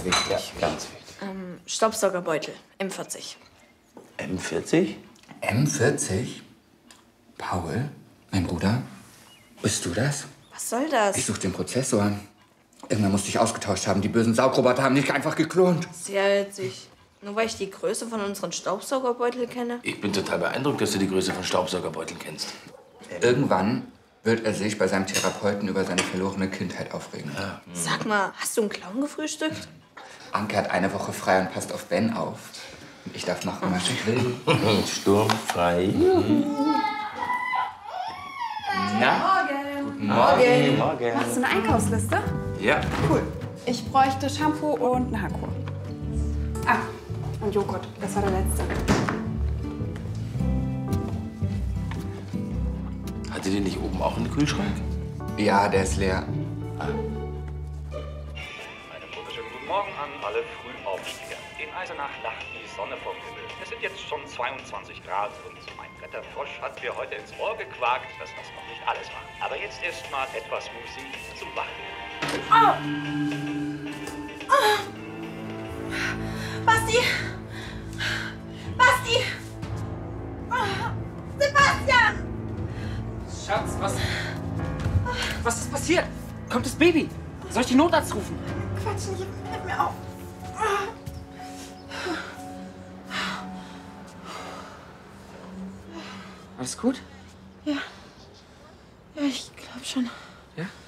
wichtig. Ja, ganz wichtig. Staubsaugerbeutel, M40. M40? M40? Paul, mein Bruder, bist du das? Was soll das? Ich suche den Prozessor. Irgendwann musste ich ausgetauscht haben. Die bösen Saugroboter haben dich einfach geklont. Sehr witzig. Nur weil ich die Größe von unseren Staubsaugerbeuteln kenne? Ich bin total beeindruckt, dass du die Größe von Staubsaugerbeuteln kennst. Irgendwann wird er sich bei seinem Therapeuten über seine verlorene Kindheit aufregen. Ja. Sag mal, hast du einen Clown gefrühstückt? Anke hat eine Woche frei und passt auf Ben auf. Und ich darf machen, was ich will. Sturmfrei. Na? Morgen. Morgen. Morgen. Machst du eine Einkaufsliste? Ja. Cool. Ich bräuchte Shampoo und eine Haarkur. Ah, und Joghurt. Das war der letzte. Hattet ihr nicht oben auch einen Kühlschrank? Ja, der ist leer. Einen wunderschönen guten Morgen an alle Frühaufsteher. In Eisenach lacht die Sonne vom Himmel. Es sind jetzt schon 22 Grad und mein Wetterfrosch hat mir heute ins Ohr gequakt, dass das noch nicht alles war. Aber jetzt erst mal etwas Musik zum Wachwerden. Basti! Basti! Sebastian! Schatz, was ist passiert? Kommt das Baby? Soll ich die Notarzt rufen? Quatsch nicht, hör mir auf. Alles gut? Ja. Ja, ich glaube schon. Ja?